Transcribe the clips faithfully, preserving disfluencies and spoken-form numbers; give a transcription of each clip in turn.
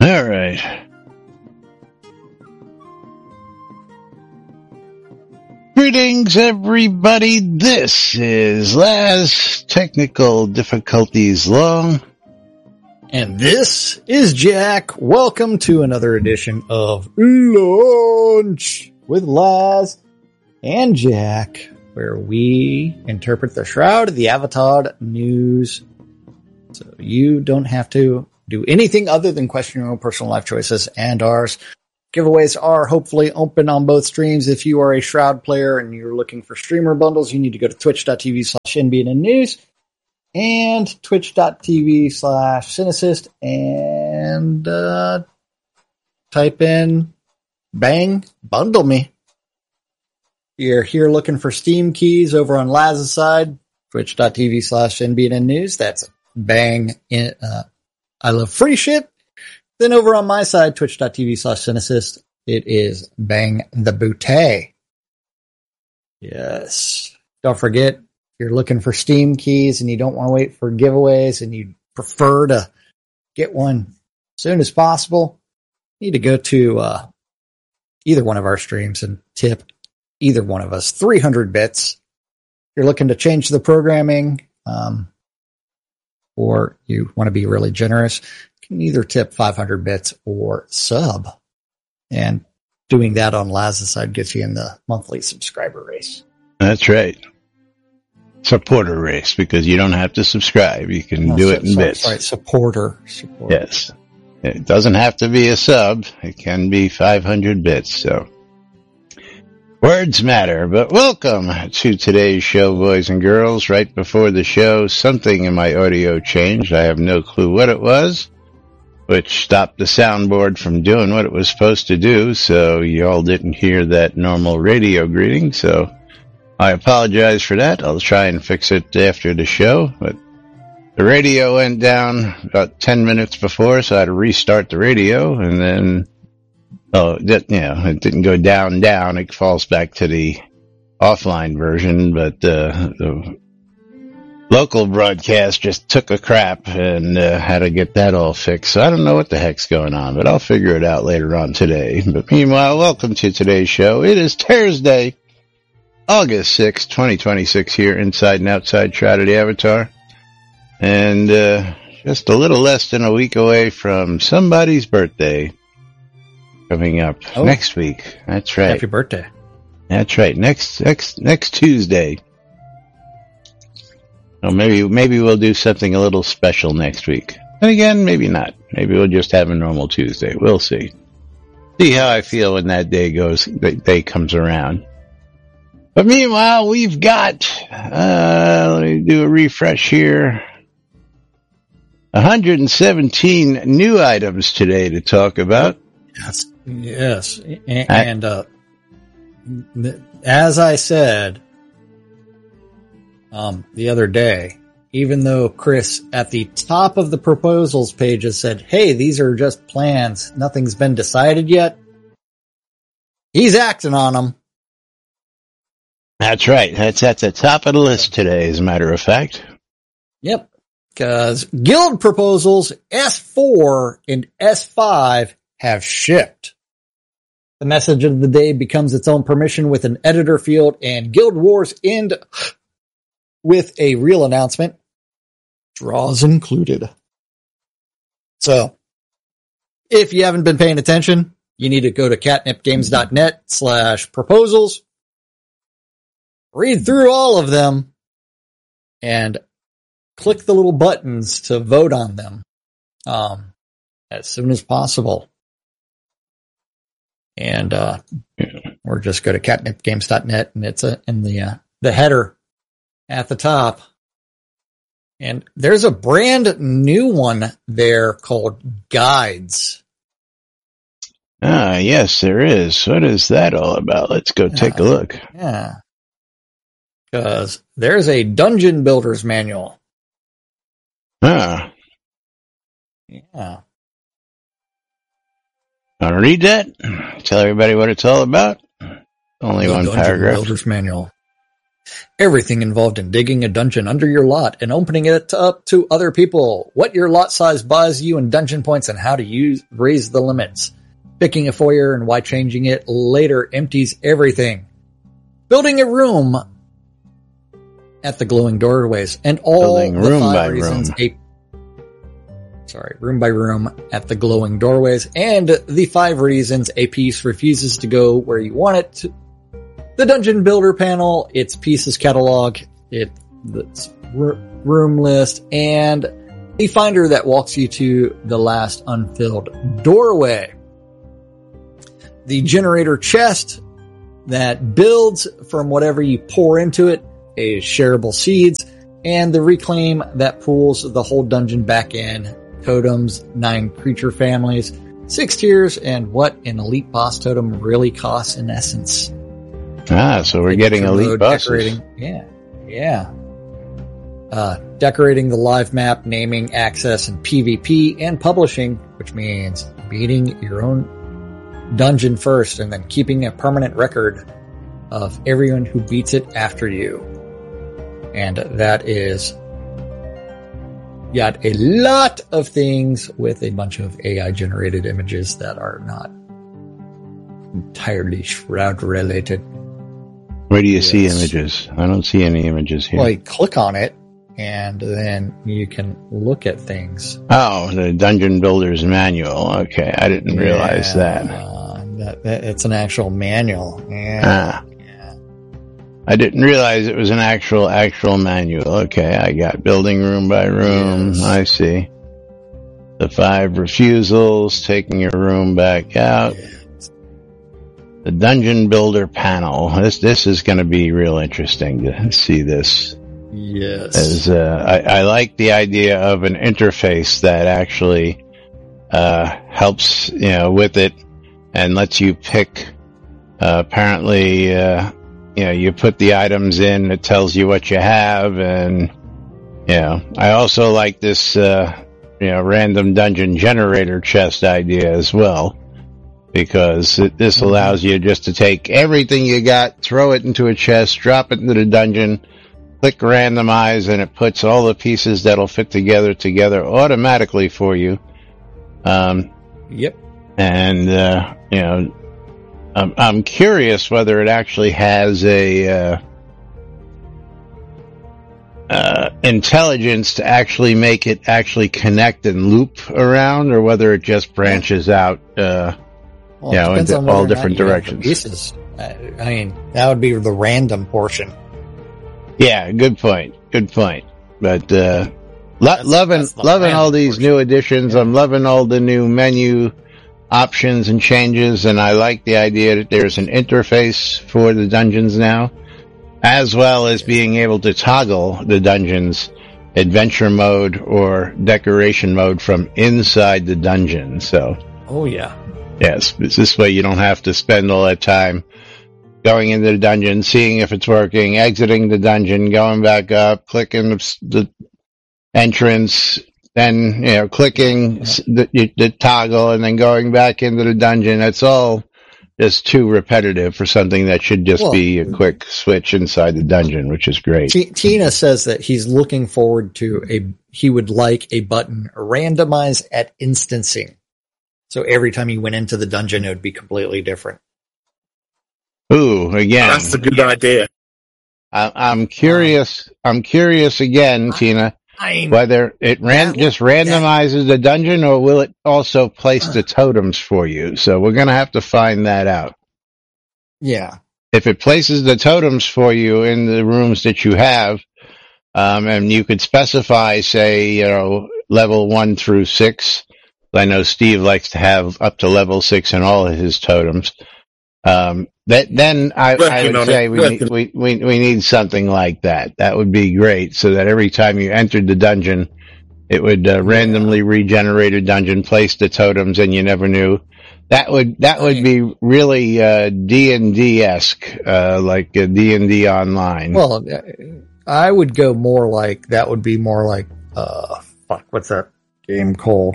All right. Greetings, everybody. This is Laz. Technical difficulties long. And this is Jack. Welcome to another edition of Lunch with Laz and Jack, where we interpret the Shroud of the Avatar news. So you don't have to do anything other than question your own personal life choices and ours. Giveaways are hopefully open on both streams. If you are a Shroud player and you're looking for streamer bundles, you need to go to twitch.tv slash NBN News and twitch.tv slash Cinesist and uh, type in bang, bundle me. You're here looking for Steam keys over on Laz's side, twitch.tv slash NBN News. That's bang, in, uh, I love free shit. Then over on my side, twitch.tv slash Cinesist, it is bang the bootay. Yes. Don't forget, if you're looking for Steam keys and you don't want to wait for giveaways and you prefer to get one as soon as possible, you need to go to uh, either one of our streams and tip either one of us three hundred bits. If you're looking to change the programming, um, or you want to be really generous, you can either tip five hundred bits or sub. And doing that on Laz's side gets you in the monthly subscriber race. That's right. Supporter race, because you don't have to subscribe. You can No, do so, it in sorry, bits. Sorry, supporter. supporter. Yes. It doesn't have to be a sub. It can be five hundred bits. So words matter. But welcome to today's show, boys and girls. Right before the show, something in my audio changed. I have no clue what it was, which stopped the soundboard from doing what it was supposed to do. So you all didn't hear that normal radio greeting. So I apologize for that. I'll try and fix it after the show. But the radio went down about ten minutes before, so I had to restart the radio, and then Oh, that, you know, it didn't go down, down. It falls back to the offline version, but uh, the local broadcast just took a crap and uh, had to get that all fixed. So I don't know what the heck's going on, but I'll figure it out later on today. But meanwhile, welcome to today's show. It is Thursday, August sixth, twenty twenty-six here inside and outside Shroud of the Avatar. And uh, just a little less than a week away from somebody's birthday. Coming up oh. next week. That's right. Happy birthday. That's right. Next, next, next Tuesday. So maybe, maybe we'll do something a little special next week. And again, maybe not. Maybe we'll just have a normal Tuesday. We'll see. See how I feel when that day goes, that day comes around. But meanwhile, we've got, uh, let me do a refresh here. one hundred seventeen new items today to talk about. Yes. Yes. And, and uh, as I said um, the other day, even though Chris at the top of the proposals page has said, hey, these are just plans, nothing's been decided yet, he's acting on them. That's right. That's at the top of the list today, as a matter of fact. Yep. Because guild proposals S four and S five have shipped. The message of the day becomes its own permission with an editor field, and Guild Wars end with a real announcement. Draws included. So, if you haven't been paying attention, you need to go to catnipgames.net slash proposals, read through all of them, and click the little buttons to vote on them um, as soon as possible. And, uh, or just go to catnip games dot net and it's a, in the, uh, the header at the top. And there's a brand new one there called Guides. Ah, yes, there is. What is that all about? Let's go take uh, a look. Yeah. Cause there's a dungeon builder's manual. Ah. Yeah. I'll read that. Tell everybody what it's all about. Only the one Dungeon paragraph. Builder's Manual. Everything involved in digging a dungeon under your lot and opening it up to other people. What your lot size buys you in dungeon points and how to use raise the limits. Picking a foyer and why changing it later empties everything. Building a room at the glowing doorways and all Building the room five by reasons room. a sorry, room by room at the glowing doorways and the five reasons a piece refuses to go where you want it to. The dungeon builder panel, its pieces catalog, its room list, and the finder that walks you to the last unfilled doorway. The generator chest that builds from whatever you pour into it, a shareable seeds, and the reclaim that pulls the whole dungeon back in, totems, nine creature families, six tiers, and what an elite boss totem really costs in essence. Ah, so we're getting elite bosses. Decorating, yeah, yeah. Uh, decorating the live map, naming, access, and PvP, and publishing, which means beating your own dungeon first and then keeping a permanent record of everyone who beats it after you. And that is got a lot of things with a bunch of A I generated images that are not entirely Shroud related. Where do you Yes. see images? I don't see any images here. Well, you click on it and then you can look at things. Oh, the Dungeon Builder's Manual. Okay, I didn't realize Yeah, that. uh, that, that. It's an actual manual. Yeah. Ah, yeah. I didn't realize it was an actual, actual manual. Okay, I got building room by room. Yes. I see. The five refusals, taking your room back out. The Dungeon Builder panel. This this is going to be real interesting to see this. Yes. As uh, I, I like the idea of an interface that actually uh, helps, you know, with it and lets you pick. Uh, apparently, uh, you know, you put the items in, it tells you what you have, and you know, I also like this, uh, you know, random dungeon generator chest idea as well. Because it, this allows you just to take everything you got, throw it into a chest, drop it into the dungeon, click randomize, and it puts all the pieces that'll fit together together automatically for you. Um, Yep. and, uh, you know, I'm, I'm curious whether it actually has a, uh, uh, intelligence to actually make it actually connect and loop around, or whether it just branches out, uh, Well, Yeah, it depends into on whether all or not different you have the directions. Pieces. Uh, I mean, that would be the random portion. Yeah, good point. Good point. But uh, lo- That's- loving that's the loving all random these portion. new additions. Yeah. I'm loving all the new menu options and changes, and I like the idea that there's an interface for the dungeons now, as well as being able to toggle the dungeons adventure mode or decoration mode from inside the dungeon. So Oh yeah. yes, this way you don't have to spend all that time going into the dungeon, seeing if it's working, exiting the dungeon, going back up, clicking the, the entrance, then, you know, clicking the, the toggle and then going back into the dungeon. It's all just too repetitive for something that should just Well, be a quick switch inside the dungeon, which is great. T- Tina says that he's looking forward to a, he would like a button randomize at instancing. So every time you went into the dungeon, it would be completely different. Ooh, again, That's a good idea. I, I'm curious. I'm curious again, Tina. I mean, Whether it ran, That- just randomizes the dungeon, or will it also place the totems for you? So we're going to have to find that out. yeah. If it places the totems for you in the rooms that you have, um, and you could specify, say, you know, level one through six. I know Steve likes to have up to level six in all of his totems. Um, that, then I, I Working would on say it. we Working. need, we, we, we need something like that. That would be great, so that every time you entered the dungeon, it would uh, randomly regenerate a dungeon, place the totems, and you never knew. That would, that would be really, uh, D and D-esque, uh, like uh, D and D online. Well, I would go more like, that would be more like, uh, fuck, what's that game called?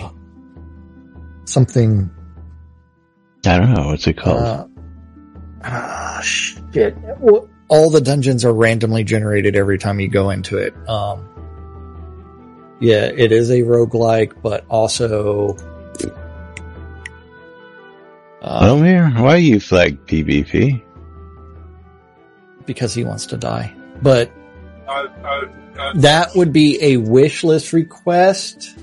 Something, I don't know, what's it called? uh, ah, shit. Well, all the dungeons are randomly generated every time you go into it. Um, yeah, it is a roguelike, but also... Um, Lomir, why you flag PvP? Because he wants to die. But Uh, uh, uh, that would be a wish list request.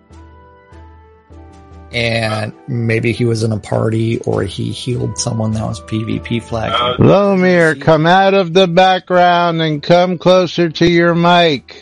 And maybe he was in a party or he healed someone that was PvP flagged. Uh, Lomir, come out of the background and come closer to your mic.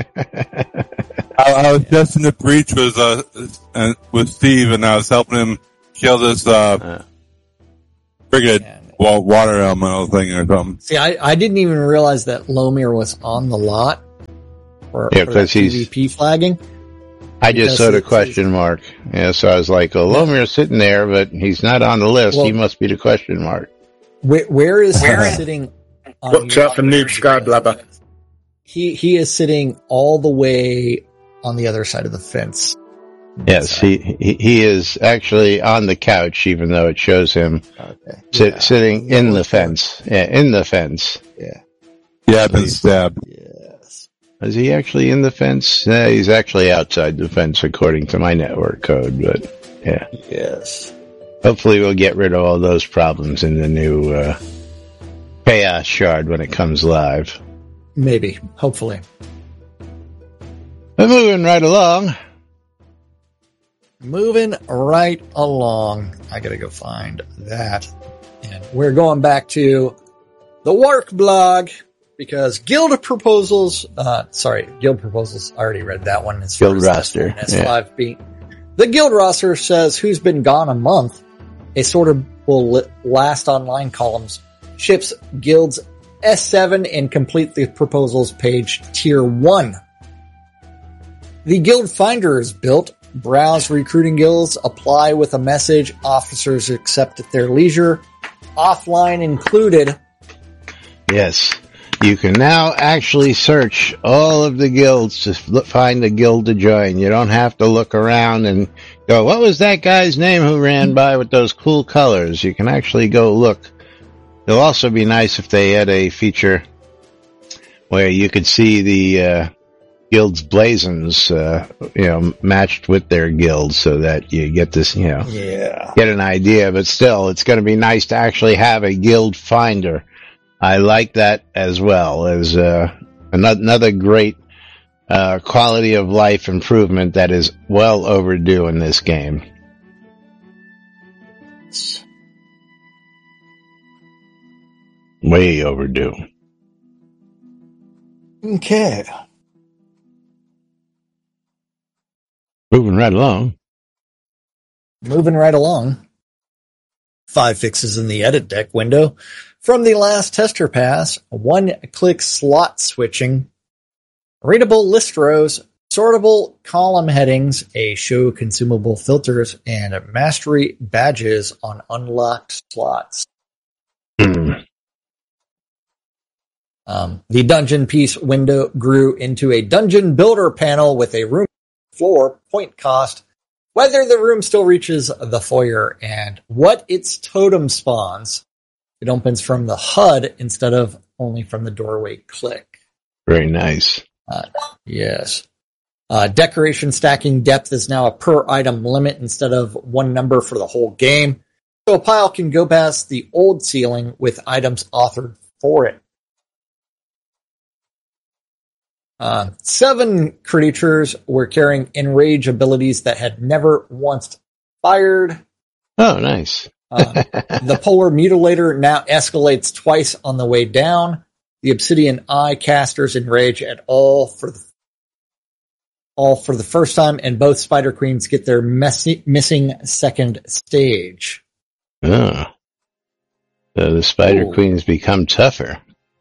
I, I was just in the breach with uh uh, with Steve, and I was helping him kill this uh, Uh. frigate And- wa- water elemental thing or something. See, I, I didn't even realize that Lomir was on the lot for, Yeah, for 'cause that he's- PvP flagging. I just Because saw the it's- question mark. Yeah, so I was like, oh, Lomir's sitting there, but he's not on the list. Well- He must be the question mark. Where, where is Where he is- sitting? On Watch your- out for Noob Skyblabber. He he is sitting all the way on the other side of the fence. Yes, he, he he is actually on the couch, even though it shows him Okay. sit, Yeah. sitting in the fence. Yeah, in the fence. Yeah. Yeah, I've been stabbed. Yes. Is he actually in the fence? No, he's actually outside the fence according to my network code, but yeah. Yes. Hopefully we'll get rid of all those problems in the new uh, Chaos Shard when it comes live. Maybe. Hopefully. But moving right along. Moving right along. I gotta go find that. And we're going back to the Wark blog because guild proposals, uh, sorry, guild proposals. I already read that one. As far Guild as roster, S five being. The guild roster says who's been gone a month. A sort of will last online columns ships guilds S seven and complete the proposals page tier one. The guild finder is built. Browse recruiting guilds, apply with a message, officers accept at their leisure, offline included. Yes. You can now actually search all of the guilds to f- find a guild to join. You don't have to look around and go, what was that guy's name who ran by with those cool colors? You can actually go look. It'll also be nice if they had a feature where you could see the uh, guild's blazons, uh, you know, matched with their guilds so that you get this, you know, Yeah. get an idea. But still, it's going to be nice to actually have a guild finder. I like that as well as uh, another great uh, quality of life improvement that is well overdue in this game. Way overdue. Okay. Moving right along. Moving right along. Five fixes in the edit deck window. From the last tester pass, one-click slot switching, readable list rows, sortable column headings, a show consumable filters, and mastery badges on unlocked slots. Hmm. Um, the dungeon piece window grew into a dungeon builder panel with a room floor, point cost, whether the room still reaches the foyer, and what its totem spawns. It opens from the H U D instead of only from the doorway click. Very nice. Uh, yes. Uh, decoration stacking depth is now a per item limit instead of one number for the whole game. So a pile can go past the old ceiling with items authored for it. Uh, seven creatures were carrying enrage abilities that had never once fired. Oh, nice. Uh, the Polar Mutilator now escalates twice on the way down. The Obsidian Eye casters enrage at all for the, all for the first time, and both Spider Queens get their messy, missing second stage. Oh. So the Spider Ooh. Queens become tougher.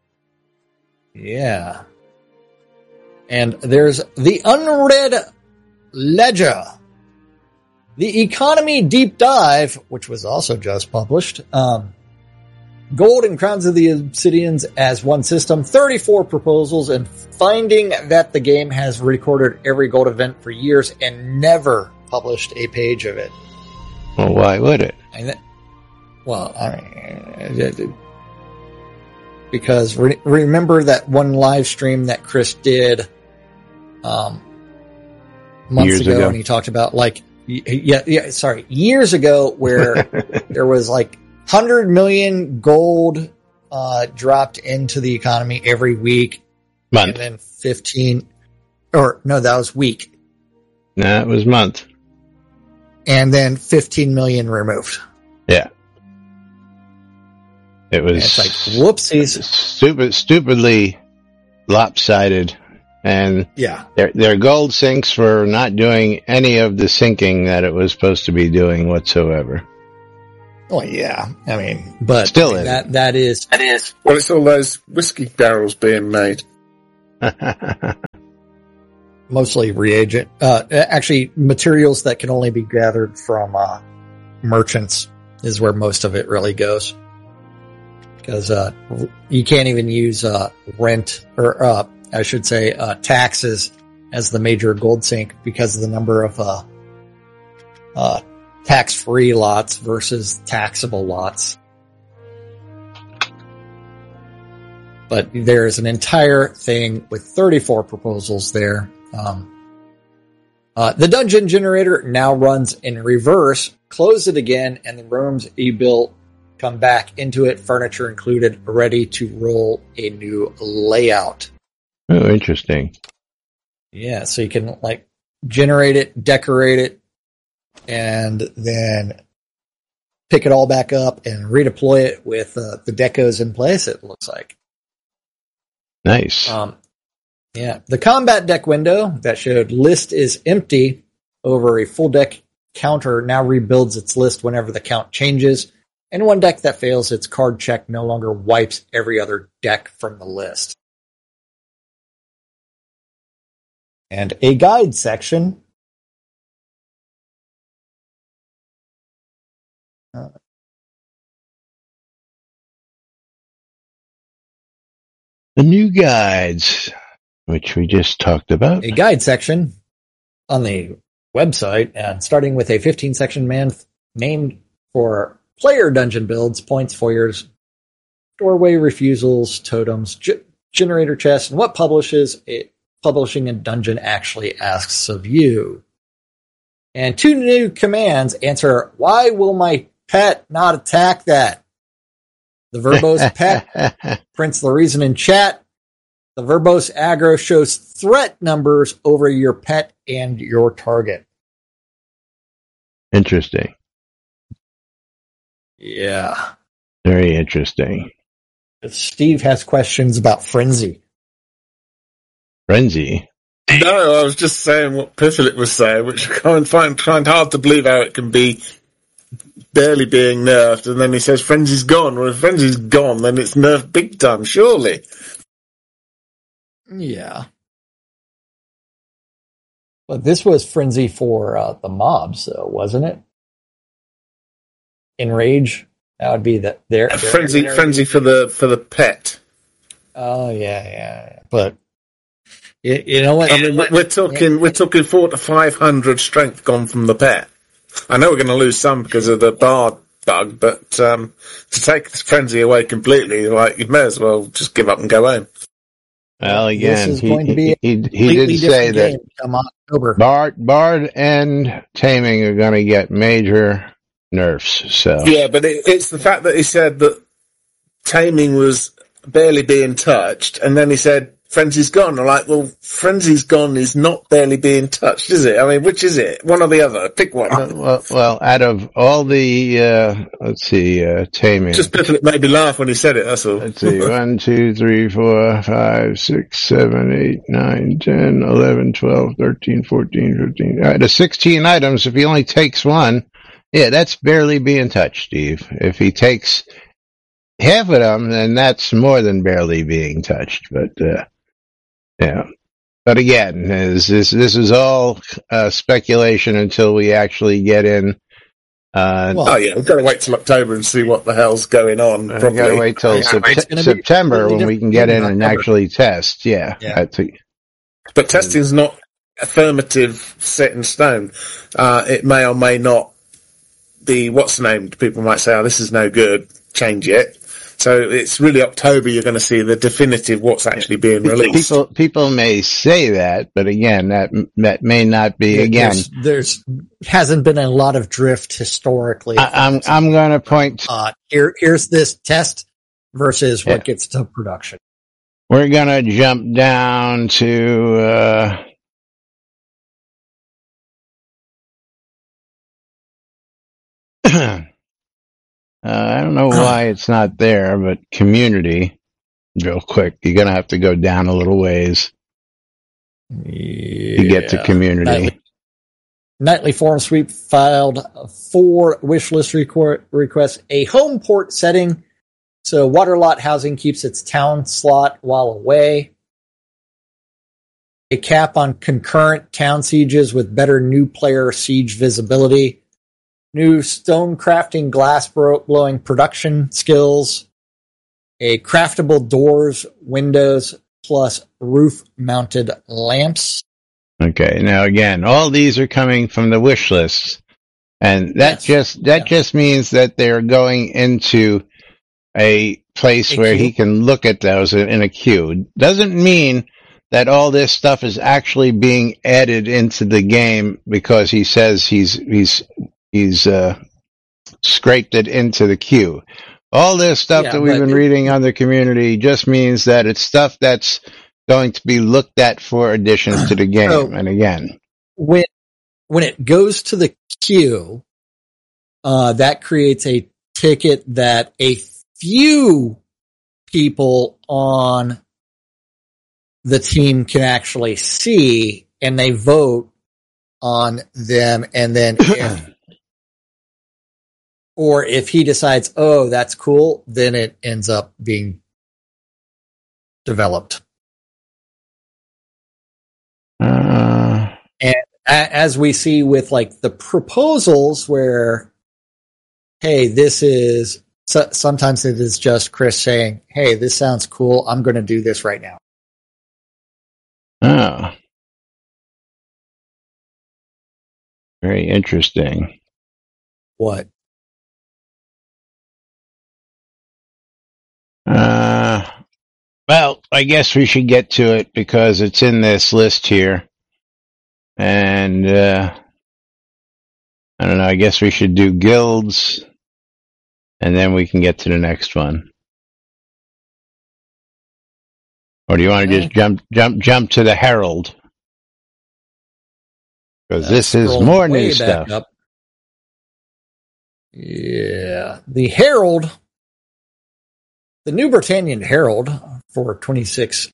Yeah. And there's the Unread Ledger. The Economy Deep Dive, which was also just published. Um, Gold and Crowns of the Obsidians as one system, thirty-four proposals, and finding that the game has recorded every gold event for years and never published a page of it. Well, why would it? And that, well, I mean, because re- remember that one live stream that Chris did um, months Years ago, ago. and he talked about like y- yeah yeah sorry years ago where there was like one hundred million gold uh, dropped into the economy every week, Month. and then fifteen or no, that was week, No, it was month. and then fifteen million removed. Yeah. It And was it's like whoopsies. stupid, stupidly lopsided, and Yeah. their their gold sinks were not doing any of the sinking that it was supposed to be doing whatsoever. Well, yeah. I mean, but Still I mean, is. that that is That is. Well, it's all those whiskey barrels being made. mostly reagent, uh, actually materials that can only be gathered from, uh, merchants is where most of it really goes. Because, uh, you can't even use, uh, rent or, uh, I should say, uh, taxes as the major gold sink because of the number of, uh, uh, tax-free lots versus taxable lots. But there's an entire thing with thirty-four proposals there. Um, uh, the dungeon generator now runs in reverse. Close it again, and the rooms you built come back into it, furniture included, ready to roll a new layout. Oh, interesting. Yeah, so you can like generate it, decorate it, and then pick it all back up and redeploy it with uh, the decos in place, it looks like. Nice. Um, yeah, the combat deck window that showed list is empty over a full deck counter now rebuilds its list whenever the count changes, and one deck that fails its card check no longer wipes every other deck from the list. And a guide section. Uh, The new guides, which we just talked about. a guide section on the website, and starting with a fifteen section man named for player dungeon builds, points, foyers, doorway refusals, totems, ge- generator chests, and what publishes it, publishing a dungeon actually asks of you. And two new commands answer, why will my pet not attack that? The verbose pet prints the reason in chat. The verbose aggro shows threat numbers over your pet and your target. Interesting. Yeah. Very interesting. Steve has questions about Frenzy. Frenzy. No, I was just saying what Pifflet was saying, which I can't find, find hard to believe how it can be barely being nerfed, and then he says Frenzy's gone. Well, if Frenzy's gone, then it's nerfed big time, surely. Yeah. But this was Frenzy for uh, the mobs, though, wasn't it? Enrage? That would be the their, their Frenzy, their- Frenzy for the for the pet. Oh yeah, yeah, yeah. But you, you know what? I mean, we're talking we're talking four to five hundred strength gone from the pet. I know we're going to lose some because of the bard bug, but um, to take the Frenzy away completely, like you may as well just give up and go home. Well, again, This is he, going to be he, he, he completely did say different that game come October. Bard, Bard and Taming are going to get major nerfs. So Yeah, but it, it's the fact that he said that Taming was barely being touched, and then he said Frenzy's gone. I'm like, well, Frenzy's gone is not barely being touched, is it? I mean, which is it? One or the other? Pick one. Uh, well, well, out of all the, uh, let's see, uh, Taming. Just Pifflet made me laugh when he said it, that's all. Let's see, one, two, three, four, five, six, seven, eight, nine, ten, eleven, twelve, thirteen, fourteen, fifteen. All right, the sixteen items, if he only takes one, yeah, that's barely being touched, Steve. If he takes half of them, then that's more than barely being touched. But, uh, yeah. But again, this, this, this is all uh, speculation until we actually get in. Uh, Well, Oh yeah, we've got to wait till October and see what the hell's going on. I Probably. gotta wait till Yeah, Sep- it's gonna be September completely when we can different get in in and October. actually test. Yeah. Yeah. That's a- But testing's not affirmative set in stone. Uh, it may or may not be what's named. People might say, "Oh, this is no good. Change it." So it's really October you're going to see the definitive what's actually being released. People people may say that, but again, that that may not be. Again, there's, there's hasn't been a lot of drift historically. I, I'm I'm going to point. Uh, here here's this test versus what Yeah. gets to production. We're going to jump down to. Uh, uh, I don't know why it's not there, but community, real quick. You're going to have to go down a little ways Yeah. to get to community. Nightly, Nightly Forum Sweep filed four wish list requ- requests. A home port setting, so Waterlot Housing keeps its town slot while away. A cap on concurrent town sieges with better new player siege visibility. New stone crafting, glass bro- blowing production skills. A craftable doors, windows, plus roof-mounted lamps. Okay. Now again, all these are coming from the wish lists, and that Yes. just that Yeah. just means that they're going into a place A where queue. he can look at those in a queue. Doesn't mean that all this stuff is actually being added into the game because he says he's he's he's uh, scraped it into the queue. All this stuff Yeah, that we've but been it- reading on the community just means that it's stuff that's going to be looked at for additions to the game. So- and again, When when it goes to the queue, uh, that creates a ticket that a few people on the team can actually see, and they vote on them, and then if, or if he decides, oh, that's cool, then it ends up being developed. uh, A- As we see with like the proposals where, hey, this is, so, sometimes it is just Chris saying, hey, this sounds cool. I'm going to do this right now. oh, very interesting. What? Uh, well, I guess we should get to it because it's in this list here. And, uh, I don't know, I guess we should do guilds and then we can get to the next one. Or do you want to just jump, jump, jump to the Herald? Because this is Scrolling more way new back stuff. up. Yeah. The Herald, the New Britannian Herald for twenty-six.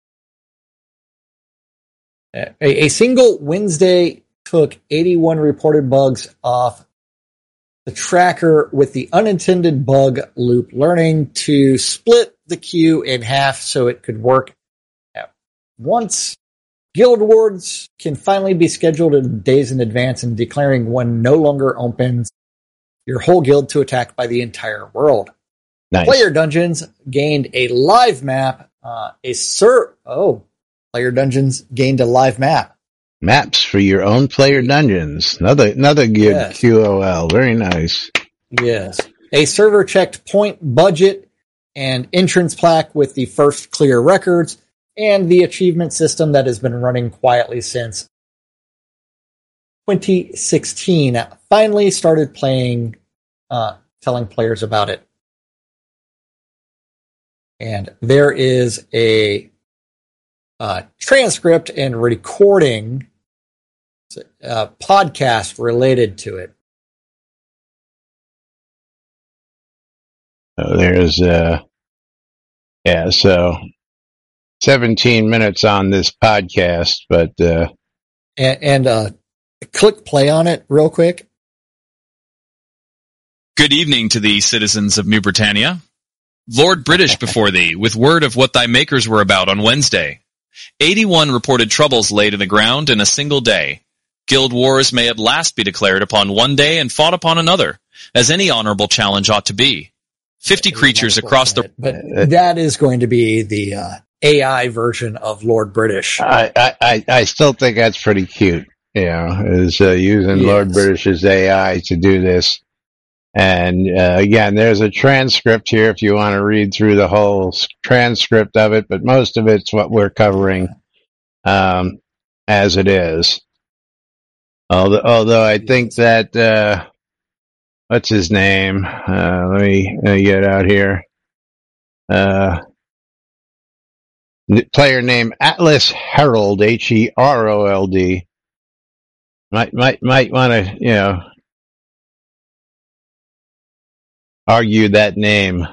A, a single Wednesday took eighty-one reported bugs off the tracker with the unintended bug loop, learning to split the queue in half so it could work at once. Guild Wars can finally be scheduled in days in advance, and declaring one no longer opens your whole guild to attack by the entire world. Nice. Player Dungeons gained a live map. Uh, a ser- oh, Player Dungeons gained a live map. Maps for your own player dungeons. Another, another good Yes. Q O L. Very nice. Yes. A server checked point budget and entrance plaque with the first clear records, and the achievement system that has been running quietly since twenty sixteen finally started playing, uh, telling players about it. And there is a uh, transcript and recording, uh, podcast related to it. So there's, uh, yeah, so seventeen minutes on this podcast, but, uh, And, and uh, click play on it real quick. Good evening to thee, citizens of New Britannia. Lord British before thee, with word of what thy makers were about on Wednesday. eighty-one reported troubles laid in the ground in a single day. Guild wars may at last be declared upon one day and fought upon another, as any honorable challenge ought to be. Fifty creatures across the... But that is going to be the uh, A I version of Lord British. I, I, I- I still think that's pretty cute. You know, is uh, using Yes. Lord British's A I to do this. And uh, again, there's a transcript here if you want to read through the whole s- transcript of it, but most of it's what we're covering um, as it is. Although, although I think that, uh, what's his name? Uh, let me, let me get out here. Uh, n- player name Atlas Herald, H E R O L D. Might, might, might want to, you know, argue that name.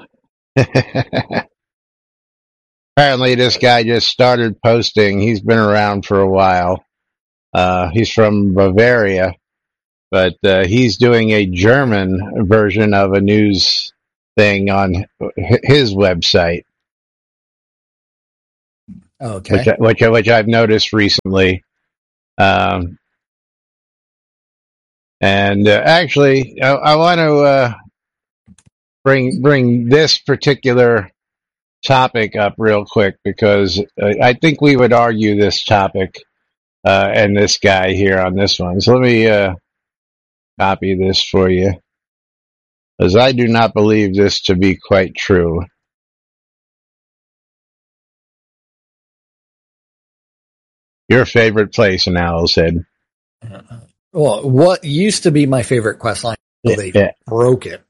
Apparently this guy just started posting. He's been around for a while. Uh, he's from Bavaria, but uh, he's doing a German version of a news thing on h- his website, Okay. which I- which I- which I've noticed recently. Um, and uh, actually, I, I want to uh, bring bring this particular topic up real quick because uh, I think we would argue this topic uh, and this guy here on this one. So let me uh, copy this for you, as I do not believe this to be quite true. Your favorite place in Owl's Head. Well, what used to be my favorite quest line, Yeah, they yeah. broke it.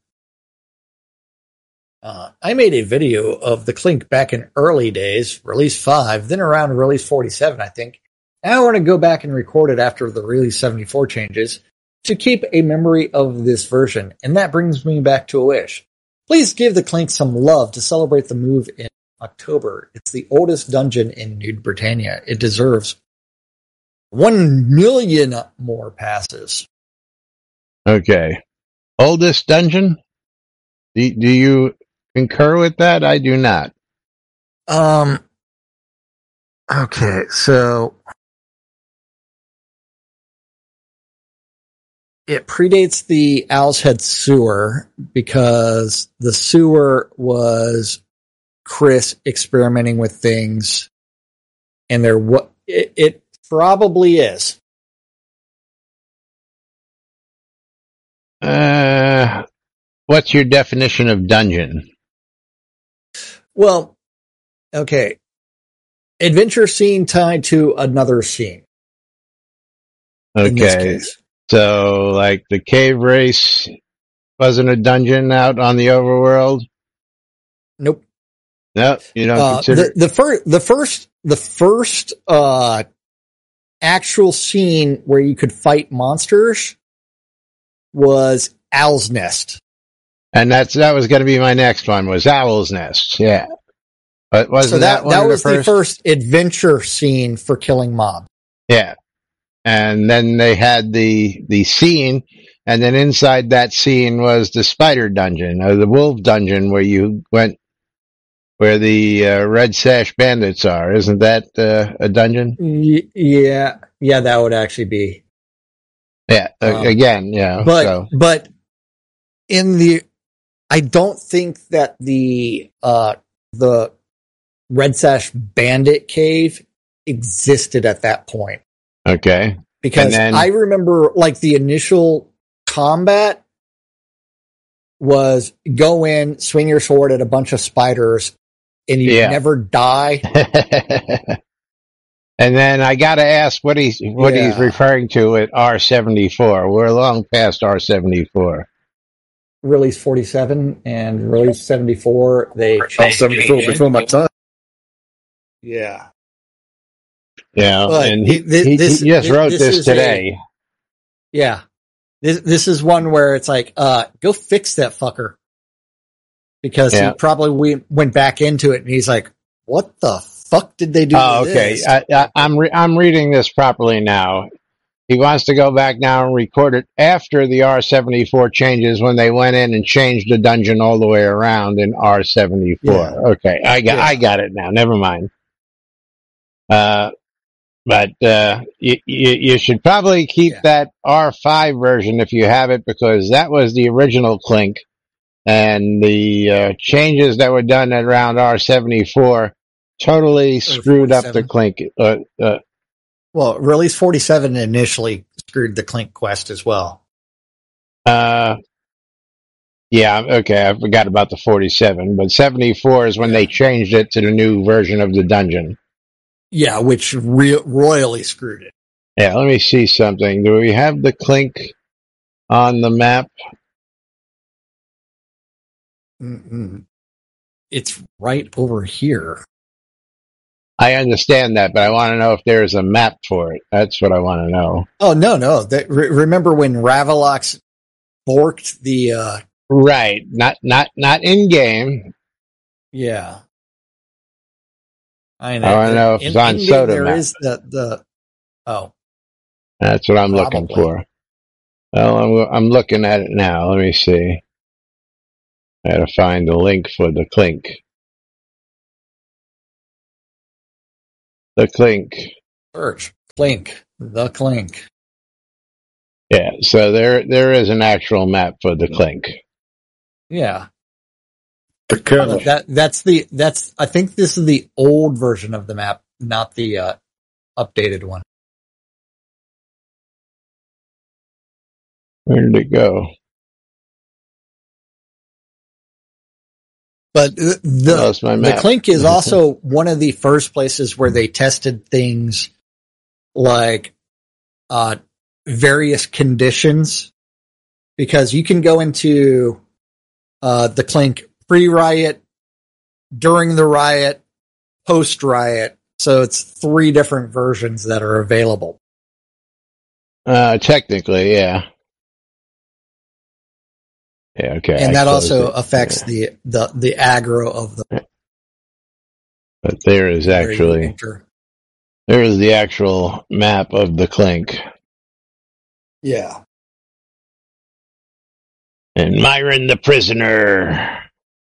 Uh, I made a video of the Clink back in early days, release five, then around release forty-seven, I think. Now I want to go back and record it after the release seventy-four changes to keep a memory of this version. And that brings me back to a wish. Please give the Clink some love to celebrate the move in October. It's the oldest dungeon in New Britannia. It deserves one million more passes. Okay. Oldest dungeon? Do, do you concur with that? I do not. Um, okay, so it predates the Owl's Head sewer because the sewer was Chris experimenting with things, and there what it, it probably is. Uh, what's your definition of dungeon? Well, okay, adventure scene tied to another scene. In this Okay. case, So, like the cave race wasn't a dungeon out on the overworld? nope. No, you don't Uh, consider the the first the first the first uh actual scene where you could fight monsters was Owl's Nest. And that's that was going to be my next one was Owl's Nest. Yeah, but wasn't So that, that one that of was the the first? first adventure scene for killing mob. Yeah, and then they had the the scene, and then inside that scene was the spider dungeon or the wolf dungeon where you went, where the uh, red sash bandits are. Isn't that uh, a dungeon? Y- yeah, yeah, that would actually be. Yeah, uh, Um, again, yeah. But So but in the, I don't think that the uh the Red Sash Bandit Cave existed at that point. okay, Because And then- I remember like the initial combat was go in, swing your sword at a bunch of spiders, and you Yeah. never die. and then I got to ask what he's what he's Yeah. referring to at R seventy-four. We're long past R seventy-four. Release forty-seven and release seventy-four, they Oh, changed seventy-four it. before my time. Yeah. Yeah, But and he, it- thi- he, this- he just thi- wrote this this is a- today. Yeah. This this is one where it's like, uh, go fix that fucker. Because Yeah. he probably we went back into it and he's like, what the fuck did they do Oh, to okay. this? I, I, I'm re- I'm reading this properly now. He wants to go back now and record it after the R seventy-four changes when they went in and changed the dungeon all the way around in R seventy-four. Yeah. Okay, I got Yeah. I got it now. Never mind. Uh, but uh, you, you you should probably keep Yeah. that R five version if you have it, because that was the original Clink, and the uh, changes that were done at around R seventy-four totally screwed up the forty-seven. Clink. Uh, uh, Well, release forty-seven initially screwed the Clink quest as well. uh, Yeah, okay, I forgot about the forty-seven, but seventy-four is when they changed it to the new version of the dungeon. Yeah, which re- royally screwed it. Yeah, let me see something. Do we have the Clink on the map? Mm-mm. It's right over here. I understand that, but I want to know if there's a map for it. That's what I want to know. Oh, no, no. That, re- remember when Ravalox forked the... Uh, Right, not not not in game. yeah. I know. I want to know if in, it's on in Soda there map. is the, the... Oh. That's what I'm Probably. looking for. Well, I'm, I'm looking at it now. Let me see. I gotta find the link for the Clink. The Clink. Search. Clink. The Clink. Yeah, so there there is an actual map for the Clink. Yeah. The kernel. Oh, that that's the that's I think this is the old version of the map, not the uh, updated one. Where did it go? But the the, Lost my the map. Clink is also one of the first places where they tested things like uh, various conditions, because you can go into uh, the Clink pre-riot, during the riot, post-riot. So it's three different versions that are available. Uh, technically, yeah. Yeah, okay. And I that closed also it. affects Yeah. the, the, the aggro of the... But there is where you actually, enter. there is the actual map of the Clink. Yeah. And Myron the prisoner.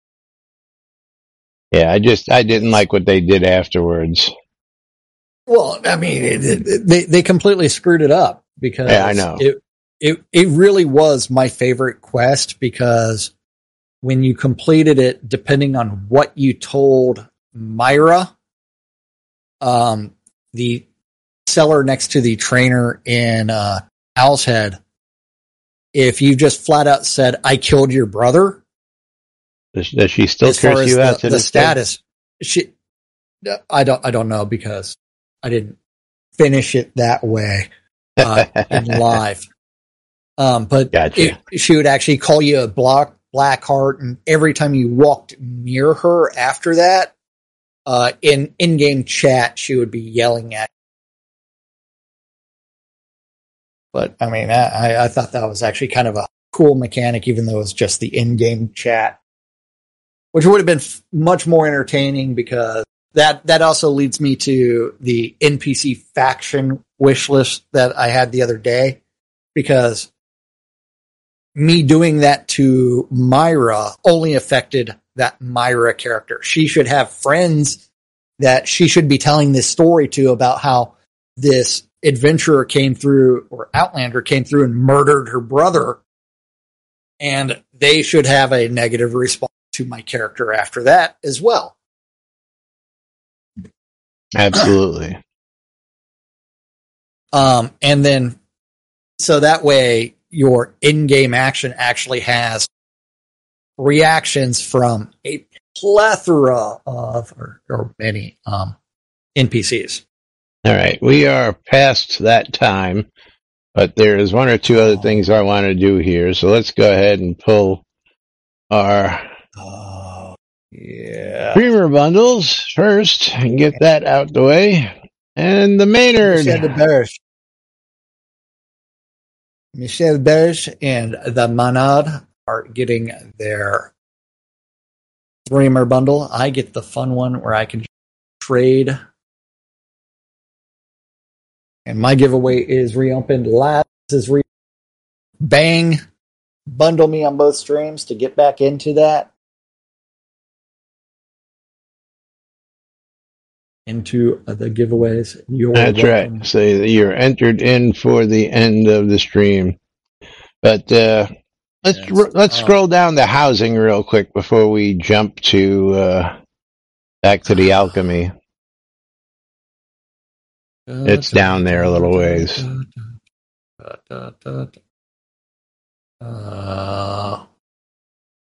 Yeah, I just, I didn't like what they did afterwards. Well, I mean, it, it, they, they completely screwed it up because Yeah, I know. it, it, it really was my favorite quest, because when you completed it, depending on what you told Myra, um, the seller next to the trainer in, uh, Owl's Head, if you just flat out said, I killed your brother, Does, does she still as far curse as you the, out to the this day? status, she, I don't, I don't know, because I didn't finish it that way, uh, in live. Um, but Gotcha. it, she would actually call you a black, black heart. And every time you walked near her after that, uh, in in-game chat, she would be yelling at you. But I mean, I, I thought that was actually kind of a cool mechanic, even though it was just the in-game chat, which would have been f- much more entertaining, because that, that also leads me to the N P C faction wish list that I had the other day, because me doing that to Myra only affected that Myra character. She should have friends that she should be telling this story to about how this adventurer came through, or Outlander came through and murdered her brother. And they should have a negative response to my character after that as well. Absolutely. Um, and then, so that way your in-game action actually has reactions from a plethora of, or, or many, um, N P Cs. All right. We are past that time, but there is one or two other things I want to do here. So let's go ahead and pull our Oh, yeah. Dreamer bundles first and get that out the way. And the Maynard. Michel Berge. Michel Berge and the Manad are getting their Dreamer bundle. I get the fun one where I can trade. And my giveaway is reopened. Last is re bang. Bundle me on both streams to get back into that. Into the giveaways. You're That's welcome. right. So you're entered in for the end of the stream. But uh, let's Yes. let's Oh. scroll down the housing real quick before we jump to uh, back to the alchemy. It's down there a little ways. Uh,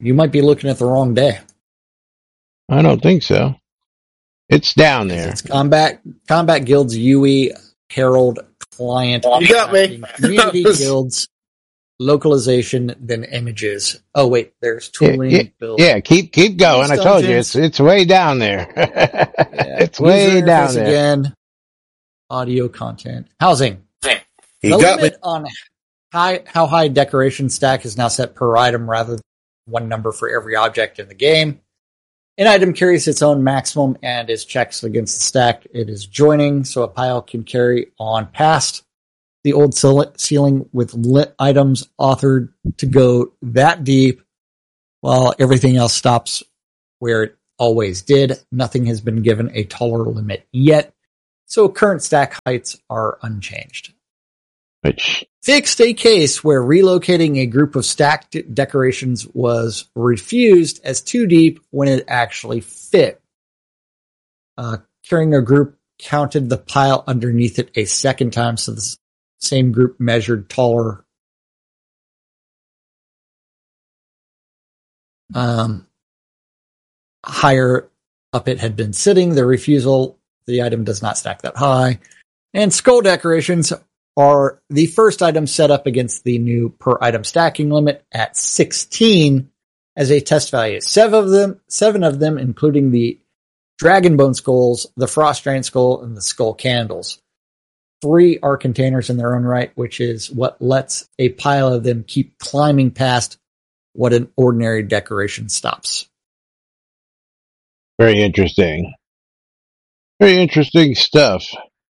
you might be looking at the wrong day. I don't think so. It's down there. It's Combat Combat Guilds U E Herald Client. You got me. Community Guilds localization, then images. Oh wait, there's tooling. Yeah, yeah, build. yeah, keep keep going. I told you it's it's way down there. Yeah, it's way user down interface there. Again, audio content, housing. You the got me. limit on high, how high decoration stack is now set per item rather than one number for every object in the game. An item carries its own maximum and is checked against the stack it is joining, so a pile can carry on past the old ceiling with lit items authored to go that deep, while everything else stops where it always did. Nothing has been given a taller limit yet, so current stack heights are unchanged. Which Fixed a case where relocating a group of stacked decorations was refused as too deep when it actually fit. Uh, carrying a group counted the pile underneath it a second time, so the same group measured taller. Um, higher up it had been sitting. The refusal, the item does not stack that high. And skull decorations are the first item set up against the new per item stacking limit at sixteen as a test value. Seven of them, seven of them, including the Dragonbone skulls, the Frost Giant skull, and the skull candles. Three are containers in their own right, which is what lets a pile of them keep climbing past what an ordinary decoration stops. very interesting. Very interesting stuff.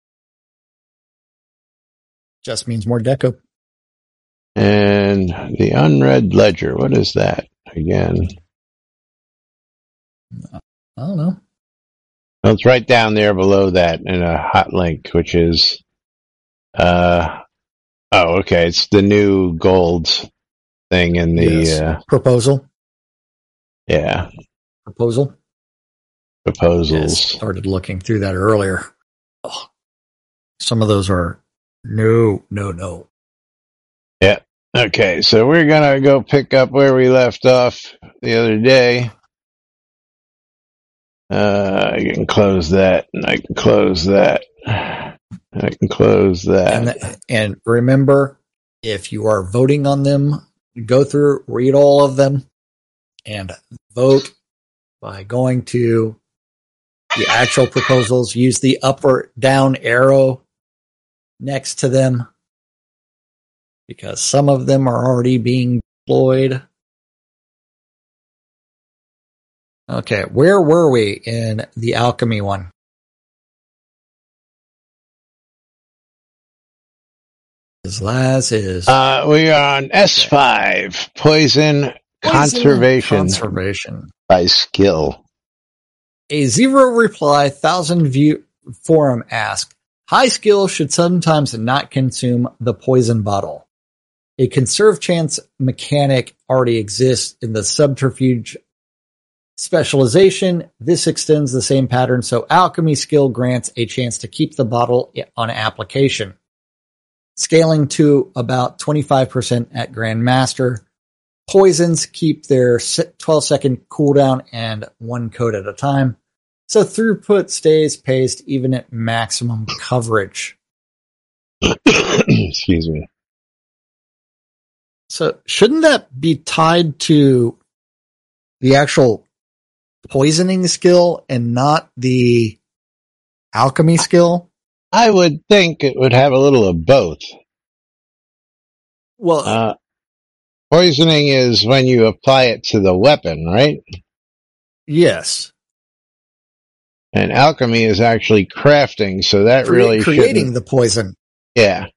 Just means more deco. And the unread ledger, what is that again? I don't know. Well, it's right down there below that in a hot link, which is, uh, oh, okay. It's the new gold thing in the, Yes. uh, Proposal. yeah, Proposal. proposals. Yes, started looking through that earlier. Oh, some of those are no, no, no. Yeah. Okay. So we're going to go pick up where we left off the other day. Uh, I can close that and I can close that. I can close that. And, th- and remember, if you are voting on them, go through, read all of them, and vote by going to the actual proposals. Use the up or down arrow next to them, because some of them are already being deployed. Okay, where were we in the alchemy one? As Laz is Uh, we are on S five, poison, conservation Conservation. by skill. A zero reply thousand view forum asked, high skill should sometimes not consume the poison bottle. A conserve chance mechanic already exists in the subterfuge specialization. This extends the same pattern, so alchemy skill grants a chance to keep the bottle on application. Scaling to about twenty-five percent at Grandmaster. Poisons keep their twelve second cooldown and one code at a time, so throughput stays paced even at maximum coverage. Excuse me. So shouldn't that be tied to the actual poisoning skill and not the alchemy skill? I would think it would have a little of both. Well, Uh, poisoning is when you apply it to the weapon, right? yes. And alchemy is actually crafting, so that Cre- really creating shouldn't. the poison. Yeah.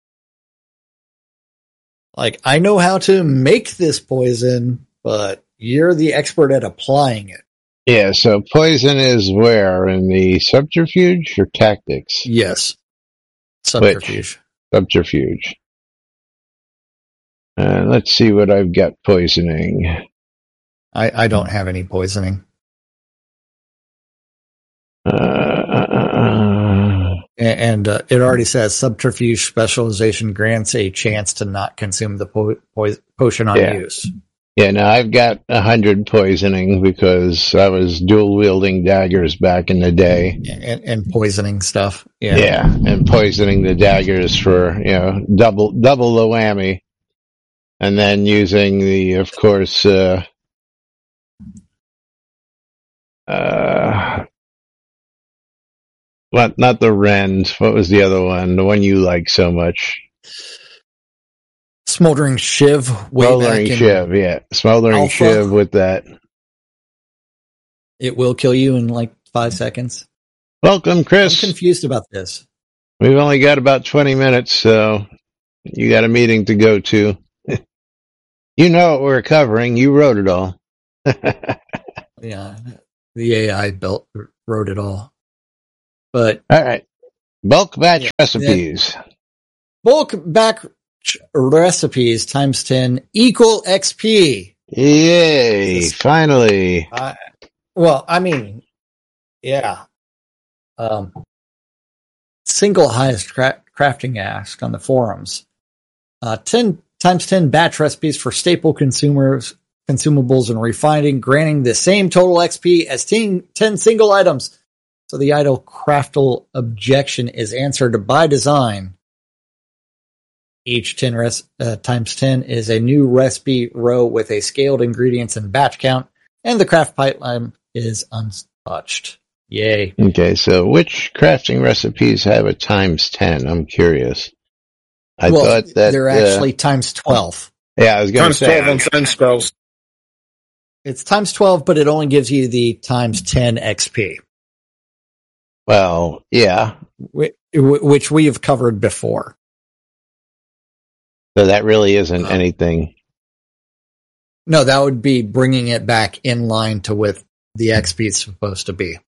Like, I know how to make this poison, but you're the expert at applying it. Yeah, so poison is where? In the subterfuge or tactics? Yes. Subterfuge. Subterfuge. Uh, let's see what I've got poisoning. I, I don't have any poisoning. Uh, uh, uh, A- And uh, it already says subterfuge specialization grants a chance to not consume the po- po- potion on Yeah. use. Yeah, no, I've got a hundred poisoning because I was dual wielding daggers back in the day. And, and poisoning stuff. Yeah. Yeah, and poisoning the daggers for, you know, double double the whammy. And then using the, of course, uh, uh, what, not the Rend. What was the other one? The one you like so much. Smoldering Shiv. Way Smoldering back in Shiv, yeah. Smoldering Alpha. Shiv with that. It will kill you in like five seconds. Welcome, I'm Chris. confused about this. We've only got about twenty minutes, so you got a meeting to go to. You know what we're covering. You wrote it all. Yeah. The A I built, wrote it all. But All right. Bulk batch Yeah. recipes. bulk batch recipes times ten equal X P. Yay. This- Finally. Uh, well, I mean, yeah. Um, single highest cra- crafting ask on the forums. Uh, ten times ten batch recipes for staple consumers, consumables and refining, granting the same total X P as ten, ten single items. So the idle craftal objection is answered by design. Each ten res- uh, times ten is a new recipe row with a scaled ingredients and batch count, and the craft pipeline is untouched. Yay. Okay, so which crafting recipes have a times ten? I'm curious. I well, thought that they're uh, actually times twelve. yeah, I was going to Times say twelve on phone scrolls. It's times twelve, but it only gives you the times ten X P, well, yeah. whi- which we have covered before. So that really isn't Oh. anything. No, that would be bringing it back in line to what the X P is supposed to be.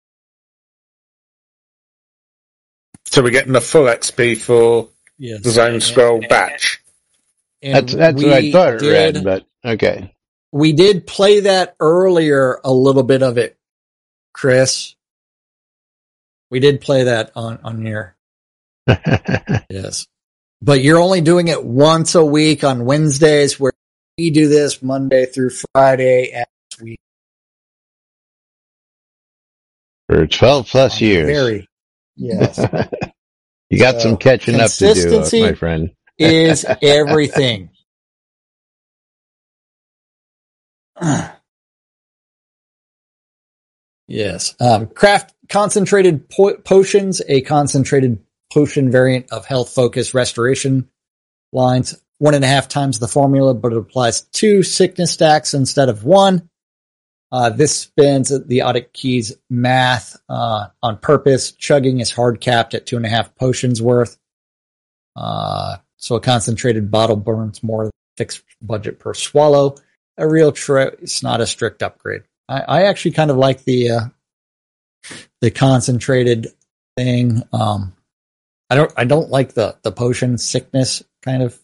So we're getting a full X P for Yes. the zone scroll batch. And That's that's what I we thought it did- read, but okay. We did play that earlier, a little bit of it, Chris. We did play that on, on here. Yes. But you're only doing it once a week on Wednesdays, where we do this Monday through Friday as we For twelve plus years. Very, yes. You got So, some catching up to do, consistency- my friend. is everything. Yes. Um, craft concentrated po- potions, a concentrated potion variant of health focus restoration lines. One and a half times the formula, but it applies two sickness stacks instead of one. Uh, this spins the audit keys math uh, on purpose. Chugging is hard capped at two and a half potions worth. Uh, so a concentrated bottle burns more than fixed budget per swallow. A real tri- it's not a strict upgrade. I, I actually kind of like the uh, the concentrated thing. Um, I don't I don't like the the potion sickness kind of.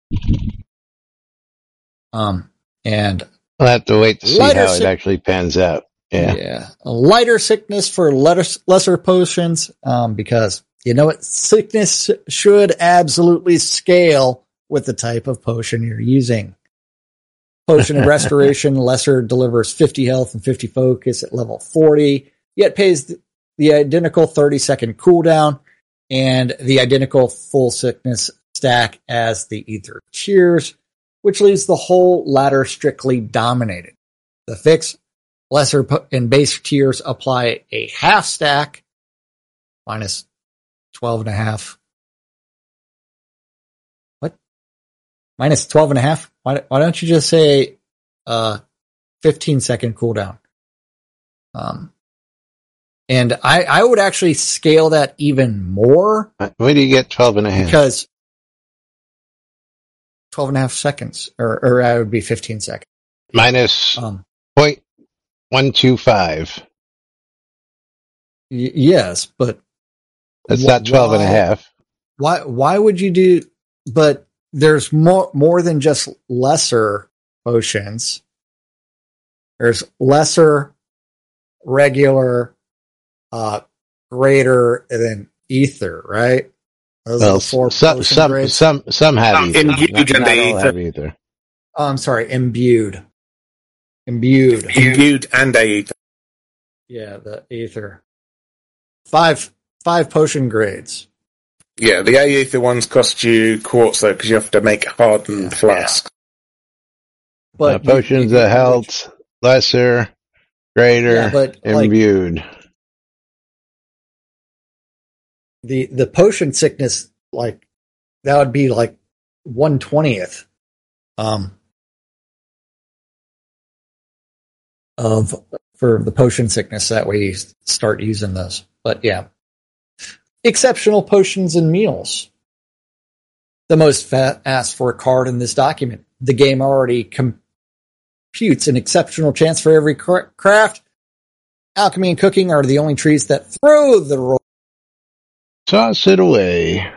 Um, and I'll have to wait to see Lighter how it sick- actually pans out. Yeah. yeah, a lighter sickness for lesser, lesser potions. Um, because you know what, sickness should absolutely scale with the type of potion you're using. Potion of Restoration, lesser delivers fifty health and fifty focus at level forty, yet pays the, the identical thirty second cooldown and the identical full sickness stack as the Ether Tears, which leaves the whole ladder strictly dominated. The fix, lesser po- and base tiers apply a half stack, minus twelve and a half. What? Minus twelve and a half? Why, why don't you just say uh, fifteen second cooldown? Um, and I, I would actually scale that even more Where do you get twelve and a half? because twelve and a half seconds, or, or I would be fifteen seconds. Minus Um, point one two five. y- yes, but That's wh- not twelve and a why- half. Why, why would you do, but there's more, more than just lesser potions. There's lesser, regular, uh, greater, and then ether, right? Those are Well, the four some potion some grades. some some have Um, ether. imbued Not, and not all ether. have ether. Oh, I'm sorry, imbued. Imbued. Imbued and Aether. Yeah, the Aether. Five five potion grades. Yeah, the Aether ones cost you quartz though, because you have to make hardened flasks. But uh, potions you, you, of health, lesser, greater, yeah, but imbued. Like, the the potion sickness, like that would be like one twentieth. Um. Of for the potion sickness, that way you start using those. But yeah, exceptional potions and meals. The most fat asked for card in this document. The game already computes an exceptional chance for every craft. Alchemy and cooking are the only trees that throw the roll. Toss it away.